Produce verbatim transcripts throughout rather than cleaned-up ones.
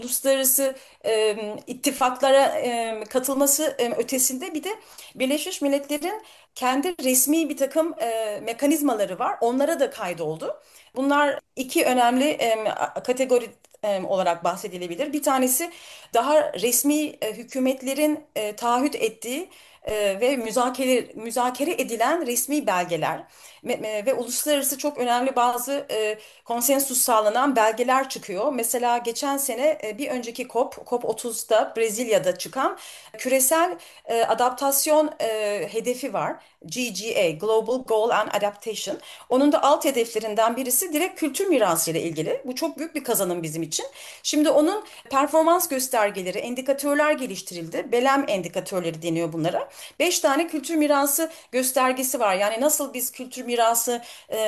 uluslararası e, ittifaklara e, katılması e, ötesinde bir de Birleşmiş Milletler'in kendi resmi bir takım e, mekanizmaları var. Onlara da kaydoldu. Bunlar iki önemli e, kategori e, olarak bahsedilebilir. Bir tanesi daha resmi e, hükümetlerin e, taahhüt ettiği e, ve müzakere müzakere edilen resmi belgeler ve, e, ve uluslararası çok önemli bazı e, konsensus sağlanan belgeler çıkıyor. Mesela geçen sene e, bir önceki COP, COP otuzda Brezilya'da çıkan küresel e, adaptasyon e, hedefi var. G G A, Global Goal and Adaptation. Onun da alt hedeflerinden birisi direkt kültür mirası ile ilgili. Bu çok büyük bir kazanım bizim için. Şimdi onun performans göstergeleri, endikatörler geliştirildi. Belem endikatörleri deniyor bunlara. Beş tane kültür mirası göstergesi var. Yani nasıl biz kültür mirasını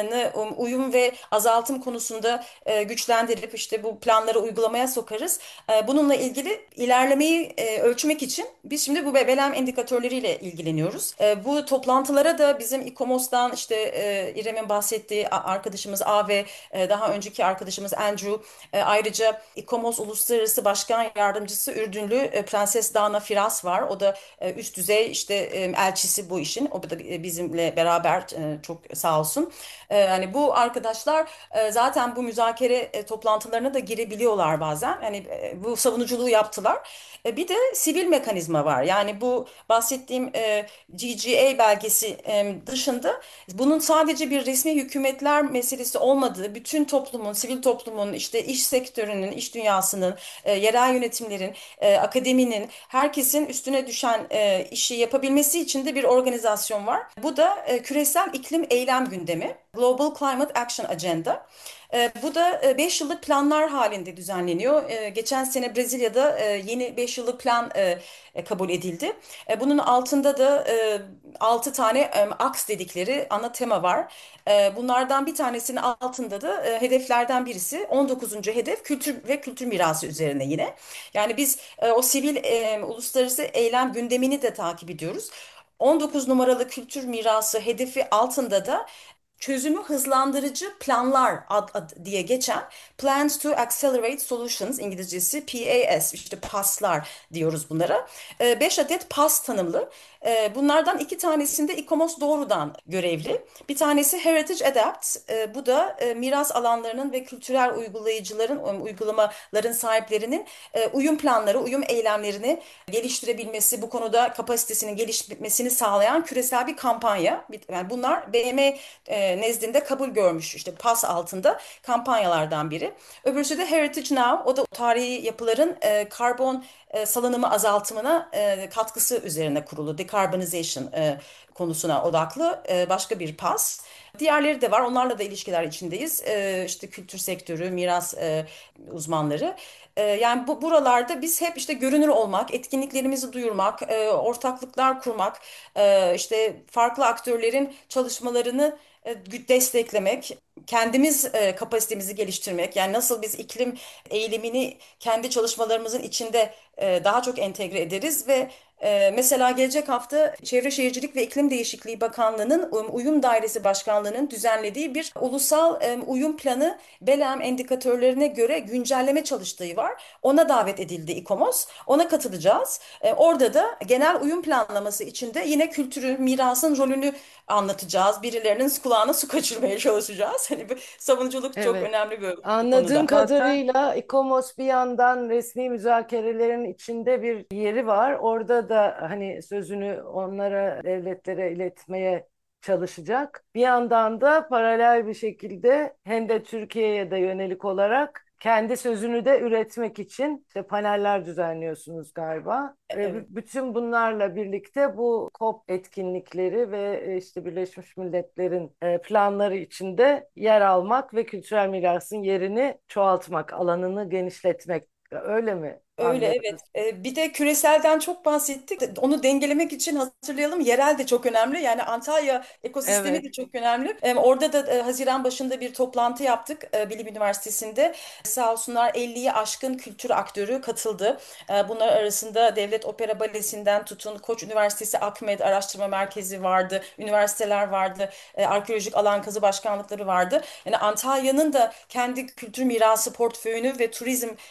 uyum ve azaltım konusunda e, güçlendirip işte bu planları uygulamaya sokarız. E, bununla ilgili ilerlemeyi e, ölçmek için biz şimdi bu belem indikatörleriyle ilgileniyoruz. E, bu toplantılara da bizim İKOMOS'tan işte e, İrem'in bahsettiği arkadaşımız A ve e, daha önceki arkadaşımız Andrew, e, ayrıca İKOMOS Uluslararası Başkan Yardımcısı Ürdünlü e, Prenses Dana Firas var. O da e, üst düzey işte e, elçisi bu işin. O da e, bizimle beraber e, çok sağ olsun. E, yani bu arkadaşlar e, zaten bu müzakere e, toplantılarına da girebiliyorlar bazen. Hani e, bu savunuculuğu yaptılar. E, bir de sivil mekanizma var. Yani bu bahsettiğim e, G G A belgesi e, dışında bunun sadece bir resmi hükümetler meselesi olmadığı, bütün toplumun, sivil toplumun, işte iş sektörünün, iş dünyasının, e, yerel yönetimlerin, e, akademinin, herkesin üstüne düşen e, işi yapabilmesi için de bir organizasyon var. Bu da e, küresel iklim eylem gündemi, Global Climate Action Agenda. E, bu da beş yıllık planlar halinde düzenleniyor. E, geçen sene Brezilya'da e, yeni beş yıllık plan e, e, kabul edildi. E, bunun altında da e, altı tane e, aks dedikleri ana tema var. E, bunlardan bir tanesinin altında da e, hedeflerden birisi on dokuzuncu hedef kültür ve kültür mirası üzerine yine. Yani biz e, o sivil e, uluslararası eylem gündemini de takip ediyoruz. on dokuz numaralı kültür mirası hedefi altında da çözümü hızlandırıcı planlar ad, ad- diye geçen Plans to Accelerate Solutions, İngilizcesi P A S, işte paslar diyoruz bunlara. E, beş adet pas tanımlı. E, bunlardan iki tanesinde İKOMOS doğrudan görevli. Bir tanesi Heritage Adapt. E, bu da e, miras alanlarının ve kültürel uygulayıcıların, um, uygulamaların sahiplerinin e, uyum planları, uyum eylemlerini geliştirebilmesi, bu konuda kapasitesinin gelişmesini sağlayan küresel bir kampanya. Yani bunlar B M e, nezdinde kabul görmüş işte pas altında kampanyalardan biri. Öbürsü de Heritage Now. O da tarihi yapıların e, karbon e, salınımı azaltımına e, katkısı üzerine kurulu. Decarbonization e, konusuna odaklı e, başka bir pas. Diğerleri de var. Onlarla da ilişkiler içindeyiz. E, işte kültür sektörü, miras e, uzmanları. E, yani bu buralarda biz hep işte görünür olmak, etkinliklerimizi duyurmak, e, ortaklıklar kurmak, e, işte farklı aktörlerin çalışmalarını e, desteklemek, kendimiz e, kapasitemizi geliştirmek, yani nasıl biz iklim eğilimini kendi çalışmalarımızın içinde e, daha çok entegre ederiz ve e, mesela gelecek hafta Çevre Şehircilik ve İklim Değişikliği Bakanlığı'nın um, Uyum Dairesi Başkanlığı'nın düzenlediği bir ulusal e, uyum planı BELAM indikatörlerine göre güncelleme çalıştığı var. Ona davet edildi İKOMOS. Ona katılacağız. E, orada da genel uyum planlaması içinde yine kültürün, mirasın rolünü anlatacağız. Birilerinin kulağına su kaçırmaya çalışacağız. Hani bu savunuculuk çok Evet. önemli bir bu Anladığım konuda. Zaten kadarıyla İKOMOS bir yandan resmi müzakerelerin içinde bir yeri var. Orada da hani sözünü onlara, devletlere iletmeye çalışacak. Bir yandan da paralel bir şekilde hem de Türkiye'ye de yönelik olarak kendi sözünü de üretmek için işte paneller düzenliyorsunuz galiba. Ve bü- Evet. bütün bunlarla birlikte bu COP etkinlikleri ve e, işte Birleşmiş Milletler'in e, planları içinde yer almak ve kültürel mirasın yerini çoğaltmak, alanını genişletmek. Öyle mi Öyle, evet. anlıyoruz? Ee, bir de küreselden çok bahsettik. Onu dengelemek için hatırlayalım. Yerel de çok önemli. Yani Antalya ekosistemi Evet. de çok önemli. Ee, orada da e, Haziran başında bir toplantı yaptık e, Bilim Üniversitesi'nde. Sağ olsunlar elliyi aşkın kültür aktörü katıldı. E, bunlar arasında Devlet Opera Balesi'nden tutun, Koç Üniversitesi Akmed Araştırma Merkezi vardı, üniversiteler vardı, e, arkeolojik alan kazı başkanlıkları vardı. Yani Antalya'nın da kendi kültür mirası portföyünü ve turizm